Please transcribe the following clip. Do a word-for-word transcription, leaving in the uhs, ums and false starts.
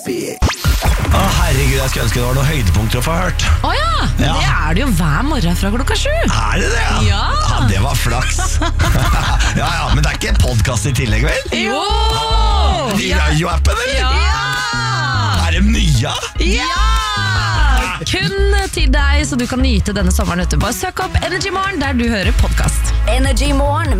Å, herregud, jeg skulle ønske det var noen høydepunkter å få hørt. Å ja, men Ja. det er det jo hver morgen fra klokka sju. Er det det? Ja. Ja, det var flaks. Ja, ja, men det er ikke podcast i tillegg, vel? Jo! I radioappen, eller? Ja! Er det nye? Ja! Kun til deg, så du kan nyte denne sommeren ute. Bare søk opp Energy Morgen der du hører podcast. Energy Morgen